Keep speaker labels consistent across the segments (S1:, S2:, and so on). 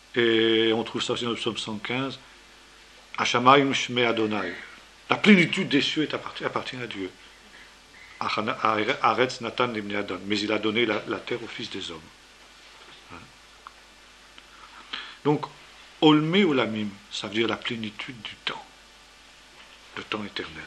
S1: Et on trouve ça aussi dans le psaume 115. Hashamayim Shmei Adonai. La plénitude des cieux appartient à Dieu. Aretz Natan Limnei Adam. Mais il a donné la terre au fils des hommes. Donc, Olmé Olamim, ça veut dire la plénitude du temps. Le temps éternel.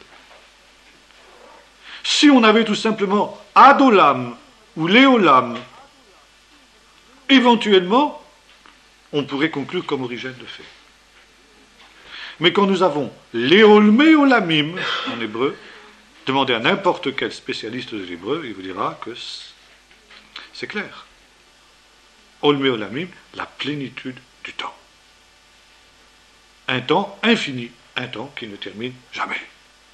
S1: Si on avait tout simplement Adolam ou Léolam, éventuellement, on pourrait conclure comme Origène le fait. Mais quand nous avons Léolmé Olamim, en hébreu, demandez à n'importe quel spécialiste de l'hébreu, il vous dira que c'est clair. Olmé Olamim, la plénitude du temps. Un temps infini, un temps qui ne termine jamais.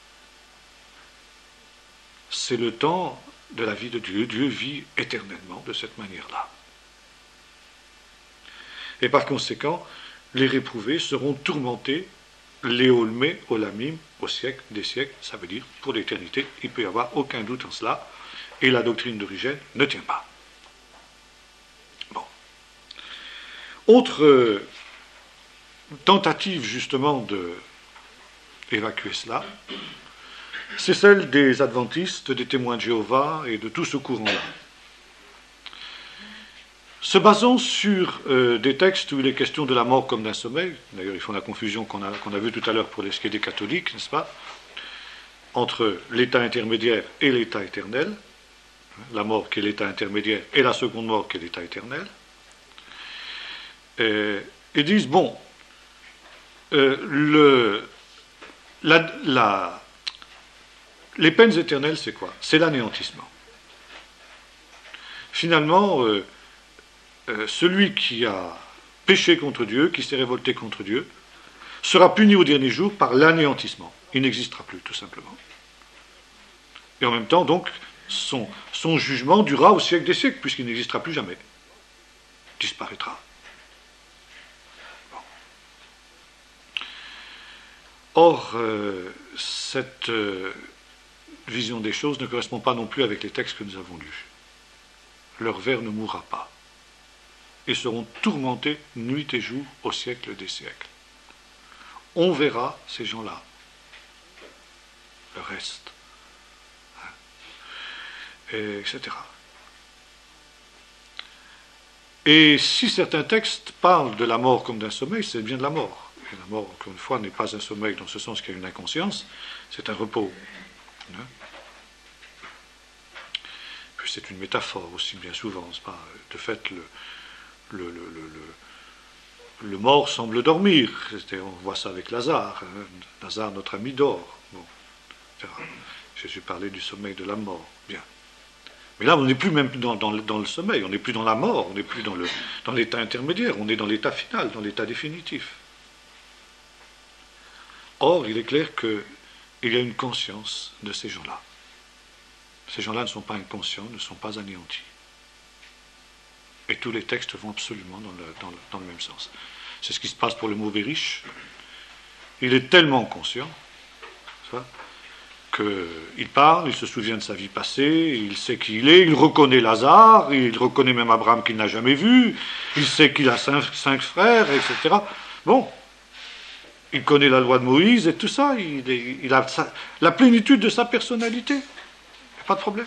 S1: C'est le temps de la vie de Dieu. Dieu vit éternellement de cette manière-là. Et par conséquent, les réprouvés seront tourmentés, léolmé, olamim, au siècle des siècles, ça veut dire pour l'éternité. Il ne peut y avoir aucun doute en cela, et la doctrine d'Origène ne tient pas. Bon. Autre tentative justement d'évacuer cela, c'est celle des adventistes, des témoins de Jéhovah et de tout ce courant-là. Se basant sur des textes où il est question de la mort comme d'un sommeil, d'ailleurs ils font la confusion qu'on a vue tout à l'heure pour ce qui est des catholiques, n'est-ce pas, entre l'état intermédiaire et l'état éternel, la mort qui est l'état intermédiaire et la seconde mort qui est l'état éternel, ils disent, bon, les peines éternelles, c'est quoi? C'est l'anéantissement. Finalement, celui qui a péché contre Dieu, qui s'est révolté contre Dieu, sera puni au dernier jour par l'anéantissement. Il n'existera plus, tout simplement. Et en même temps, donc, son jugement durera au siècle des siècles, puisqu'il n'existera plus jamais. Disparaîtra. Bon. Or, cette vision des choses ne correspond pas non plus avec les textes que nous avons lus. Leur ver ne mourra pas. Ils seront tourmentés nuit et jour au siècle des siècles. On verra ces gens-là. Le reste. Etc. Et si certains textes parlent de la mort comme d'un sommeil, c'est bien de la mort. Et la mort, encore une fois, n'est pas un sommeil dans ce sens qu'il y a une inconscience, c'est un repos. Puis c'est une métaphore aussi, bien souvent, c'est pas. De fait, le mort semble dormir. On voit ça avec Lazare. Lazare, notre ami, dort. Bon, etc. Jésus parlait du sommeil de la mort. Bien. Mais là, on n'est plus même dans le sommeil, on n'est plus dans la mort, on n'est plus dans l'état intermédiaire, on est dans l'état final, dans l'état définitif. Or, il est clair qu'il y a une conscience de ces gens-là. Ces gens-là ne sont pas inconscients, ne sont pas anéantis. Et tous les textes vont absolument dans le même sens. C'est ce qui se passe pour le mauvais riche. Il est tellement conscient qu'il parle, il se souvient de sa vie passée, il sait qui il est, il reconnaît Lazare, il reconnaît même Abraham qu'il n'a jamais vu, il sait qu'il a cinq frères, etc. Bon, il connaît la loi de Moïse et tout ça, il a la plénitude de sa personnalité. Il n'y a pas de problème.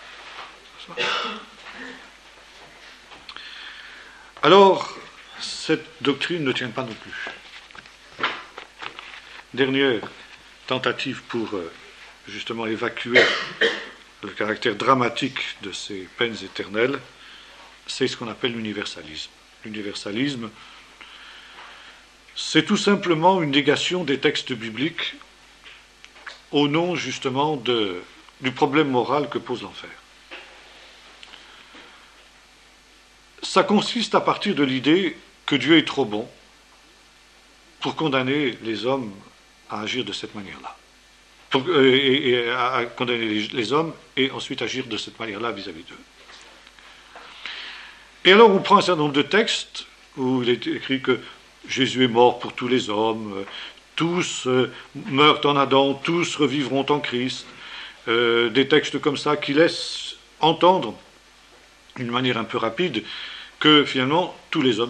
S1: Alors, cette doctrine ne tient pas non plus. Dernière tentative pour justement évacuer le caractère dramatique de ces peines éternelles, c'est ce qu'on appelle l'universalisme. L'universalisme, c'est tout simplement une négation des textes bibliques au nom justement du problème moral que pose l'enfer. Ça consiste à partir de l'idée que Dieu est trop bon pour condamner les hommes à agir de cette manière-là. Et à condamner les hommes et ensuite agir de cette manière-là vis-à-vis d'eux. Et alors on prend un certain nombre de textes où il est écrit que Jésus est mort pour tous les hommes, tous meurent en Adam, tous revivront en Christ, des textes comme ça qui laissent entendre d'une manière un peu rapide que finalement tous les hommes